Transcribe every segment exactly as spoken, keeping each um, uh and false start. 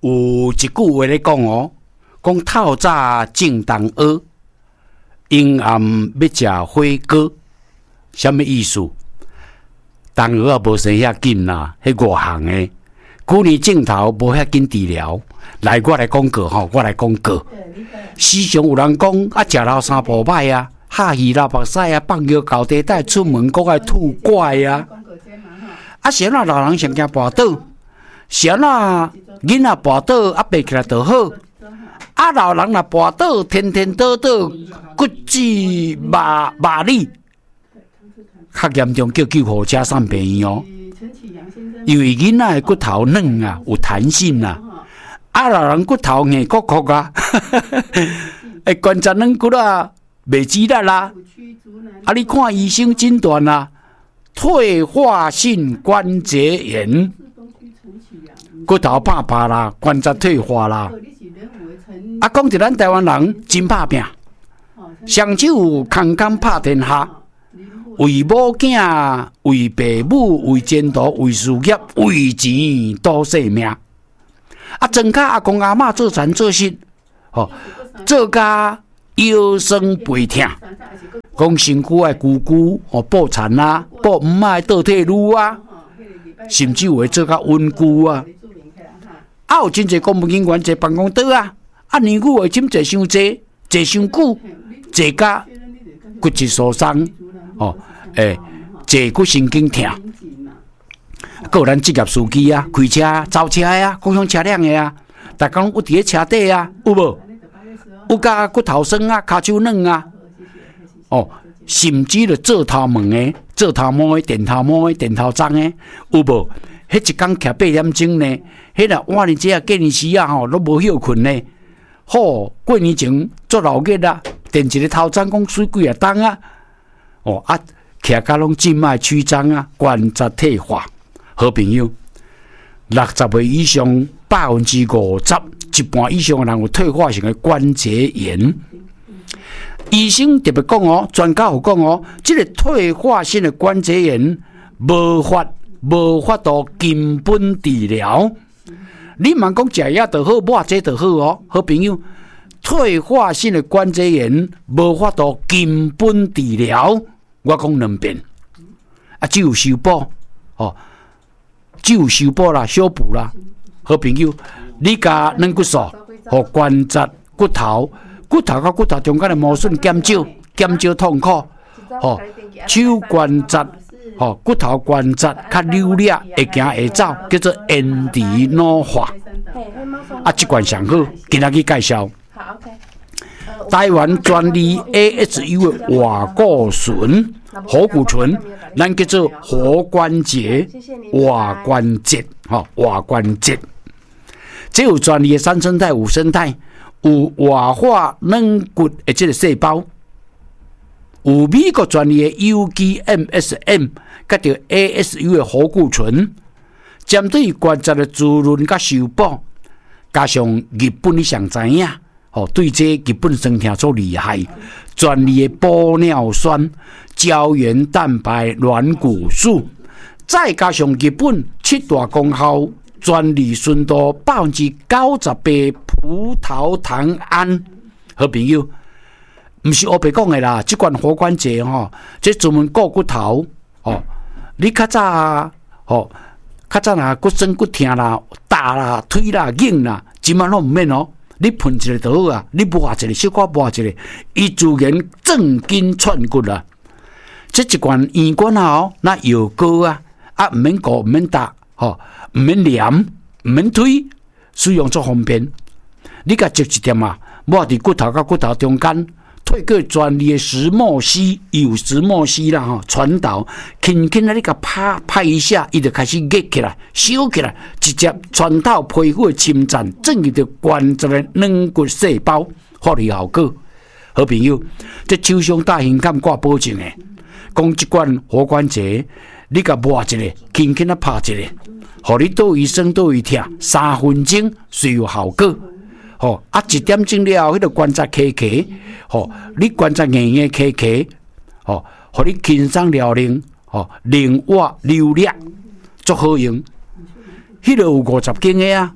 有一句话咧讲哦，讲透早正当学，阴暗要食火锅，什么意思？当学啊无生遐紧啦，迄外行诶。旧年镜头无遐紧治疗，来我来讲过吼，我来讲过。时常有人讲啊，食老三步歹啊，哈鱼老目屎啊，放尿高地带出门讲爱吐怪啊。啊，是哪老人上惊跋倒，是哪囡仔跋倒啊，爬起来就好。啊，老人若跋倒，天天倒倒，骨质麻麻痹，较严重叫救护车送病院哦。因为囡仔的骨头软啊，有弹性啊，啊老人骨头硬骨骨啊，会关节软骨啊，袂止力啦。啊，你看医生诊断啊，退化性关节炎，骨头怕怕啦，关节退化啦。啊，讲着咱台湾人真拍拼，双手空空拍天下。为某囝，为爸母，为前途，为事业，为钱赌性命。啊，庄家阿公阿嬷做残做失，吼、哦，做甲腰酸背痛，讲身躯爱久久哦补残啊，补唔爱倒退路啊，甚至有诶做甲稳固啊。啊，有真侪公务人员坐办公桌啊，啊，年久会枕坐伤济，坐伤久，坐甲骨质疏松。哦，诶、欸，坐骨神经痛，还有咱职业司机啊，开车、走车的啊，共享车辆的啊，逐工有伫咧车底啊，有无？有甲骨头酸啊，骹手软啊，哦，甚至着做头毛的、做头毛的、电头毛的、电头脏的，有无？迄一工徛八点钟呢，迄个晚年节啊、过年时啊，吼都无休困呢。好，过年前做老日啊，电一个头针讲水几啊重啊。哦啊，徛甲拢静脉曲张啊，关节退化。好朋友，六十岁以上百分之五十，一半以上的人有退化性的关节炎。医生特别讲哦，专家有讲哦，这个退化性的关节炎无法无法度根本治疗。你莫讲食药就好，抹这就好哦，好朋友。退化性的关节炎无法度根本治疗。我讲两遍，啊，只有修补，哦，只有修补啦，修补啦。好朋友，你甲软骨素，和关节、骨头、骨头甲骨头中间的毛笋减少，减少痛苦，哦，手关节，哦，骨头关节较溜力，会行会走，叫做延迟老化。啊，这款上好，今仔日介绍。好 ，OK。台湾专利 A S U 的瓦固醇、活骨醇，咱叫做活关节、瓦关节，哈，瓦关节。这有专利的三生态、五生态，有瓦化软骨的这个细胞，有美国专利的 U G M S M， 甲着 A S U 的活骨醇，针对关节的滋润甲修补，加上日本你上知影。哦，对这日本生疼足厉害，专利的玻尿酸、胶原蛋白、软骨素，再加上日本七大功效专利纯度百分之九十八葡萄糖胺。好朋友，唔是黑白讲的啦，这款活关节吼，这专门顾骨头哦。你较早哦，较早啦骨酸骨痛啦、大啦、腿啦、硬啦，今晚拢唔免哦。你喷一个就好啊，你抹一个，小可抹一个，伊自然正筋串骨啊。这一罐圆管啊，哦，那药膏啊，啊唔免膏，唔免打，吼，唔免黏，唔免推，使用足方便。你甲接一点啊，抹伫骨头甲骨头中间，退过专利的石墨烯，有石墨烯啦吼，传导，轻轻啊，你甲拍拍一下，伊就开始热起来，烧起来，直接穿透皮肤的侵占，正入到关节的软骨细胞，发挥效果。好朋友，这手上戴胸感挂保证的，讲一罐活关节，你甲抹一个，轻轻啊拍一个，互你倒医生倒医疼，三分钟随有效果。吼、哦、啊！一点钟了后，迄、那个关节起起，吼、哦，你关节硬硬起起，吼、哦，互你轻松了灵，吼、哦，灵活流力，足好用。迄、那个有五十斤的啊，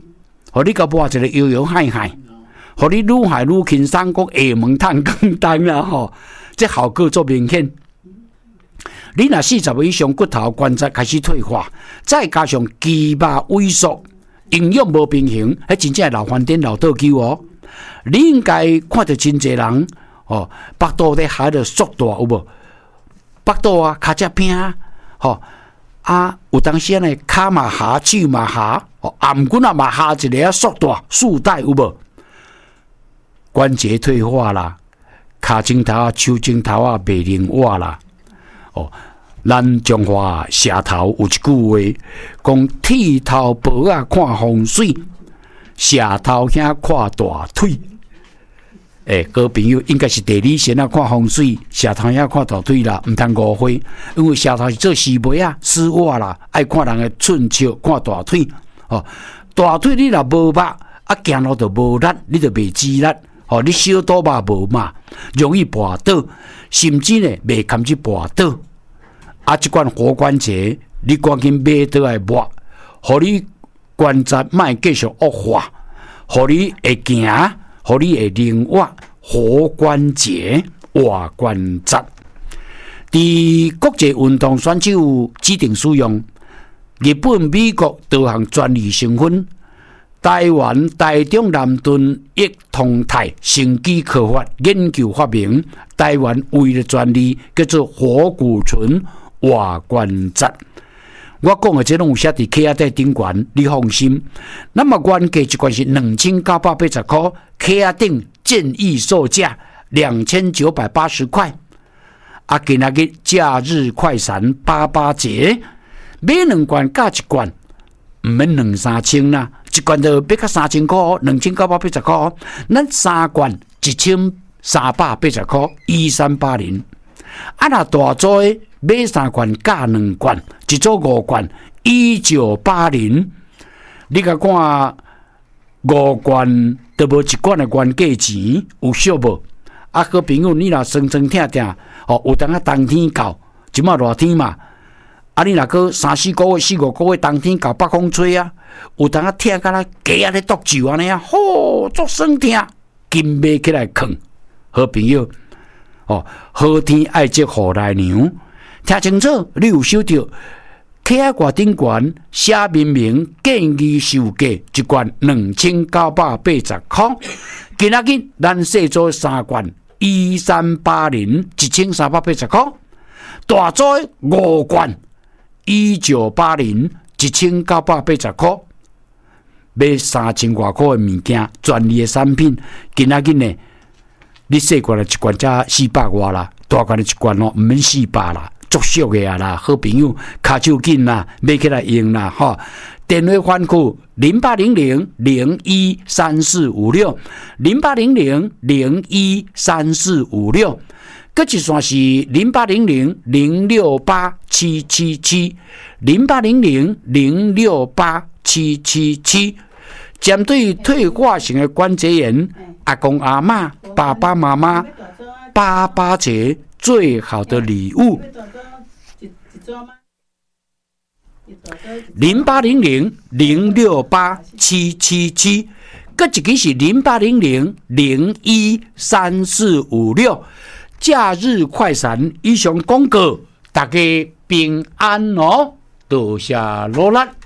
互你甲抹一个摇摇嗨嗨，互你愈海愈轻松，讲下门趁更重啦吼，这效果足明显。你若四十岁以上骨头关节开始退化，再加上肌肉萎缩、营养无平衡，迄真正老翻颠、老倒球哦。你应该看到真侪人哦，腹肚咧下着缩大有无？腹肚啊，骹只拼啊，吼啊，有当时呢，骹嘛下，手嘛下，哦，颔骨啊嘛下一个啊缩大，束带有无？关节退化啦，骹指头啊、手指头啊袂灵活啦。哦，咱中华社头有一句话，讲剃头婆啊看风水，社头兄看大腿。诶、欸，各位朋友应该是地理先啊看风水，社头兄看大腿啦，唔通误会。因为社头是做丝媒啊、丝袜啦，爱看人的寸尺，看大腿。哦，大腿你若无肉，啊行路就无力，你就袂自力。哦，你小肚肉无嘛，容易跋倒，甚至呢袂堪去跋倒。啊，即款活关节，你赶紧买倒来抹，互你关节莫继续恶化，互你会行，互你会灵活。活关节、活关节，伫国际运动选手指定使用，日本、美国多项专利成分。台湾台中南屯益通泰生机科学研究发明，台湾唯一的专利叫做活骨醇活关节。我讲的这拢有写伫K 仔顶悬，你放心。那么原价一罐是两千九百八十块 ，K 仔顶建议售价两千九百八十块。啊，今仔日假日快闪八八折，买两罐加一罐，唔免两三千啦。一罐就要到三千块，两千九百八十块。咱三罐一千三百八十块，一三八零。啊，若大组的买三罐加两罐，一组五罐，一九八零。你甲看五罐都无一罐的原价钱，有俗无？啊，好朋友，你若酸酸痛痛，哦，有当啊冬天到，即马热天嘛。啊，你若个三四个月、四五个月，冬天到北风吹啊，有当啊痛甲咱鸡啊咧剁酒安尼啊，吼，足酸痛，紧买起来啃。好朋友，哦，好天爱接好来娘，听清楚，你有收到？K 仔挂顶悬写明明建议售价一罐两千九百八十块，今仔日咱细做三罐一三八零一千三百八十块，大做五罐。一九八零一千九百八十块，买三千外块的物件，专利的产品，今仔日呢，你细罐的一罐才四百外啦，大罐的一罐哦，唔免四百啦，足俗的啊啦，好朋友，卡手紧啦，买起来用啦，哈，电话番号零八零零零一三四五六，零八零零零一三四五六。搁一线是零八零零零六八七七七，零八零零零六八七七七。针对退化性的关节炎，阿公阿嬷、爸爸妈妈，八八节最好的礼物。零八零零零六八七七七，搁一个是零八零零零一三四五六。假日快闪以上广告，大家平安哦，多谢罗兰。